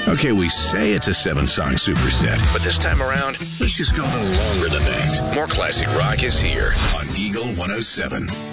Okay, we say it's a 7-song superset, but this time around, let's just go a little longer than that. More classic rock is here on Eagle 107.